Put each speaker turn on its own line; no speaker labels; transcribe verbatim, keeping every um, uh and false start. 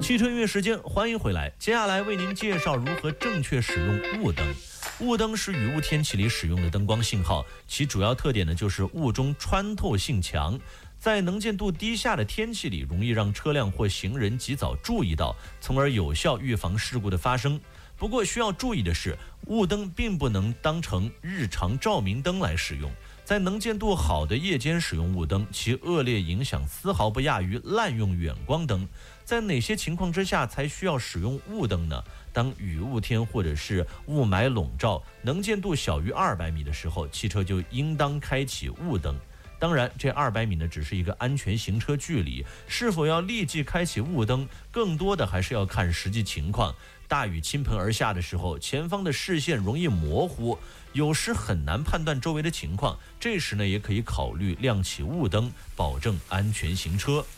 汽车音乐时间，欢迎回来。接下来为您介绍如何正确使用雾灯。雾灯是雨雾天气里使用的灯光信号，其主要特点呢就是雾中穿透性强，在能见度低下的天气里，容易让车辆或行人及早注意到，从而有效预防事故的发生。不过需要注意的是，雾灯并不能当成日常照明灯来使用。在能见度好的夜间使用雾灯，其恶劣影响丝毫不亚于滥用远光灯。在哪些情况之下才需要使用雾灯呢？当雨雾天或者是雾霾笼罩，能见度小于二百米的时候，汽车就应当开启雾灯。当然，这二百米呢只是一个安全行车距离，是否要立即开启雾灯，更多的还是要看实际情况。大雨倾盆而下的时候，前方的视线容易模糊，有时很难判断周围的情况，这时呢也可以考虑亮起雾灯，保证安全行车。